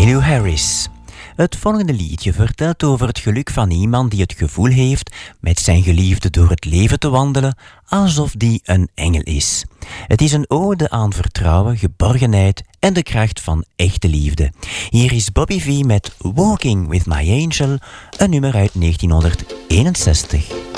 Emmylou Harris. Het volgende liedje vertelt over het geluk van iemand die het gevoel heeft met zijn geliefde door het leven te wandelen alsof die een engel is. Het is een ode aan vertrouwen, geborgenheid en de kracht van echte liefde. Hier is Bobby V met Walking with My Angel, een nummer uit 1961.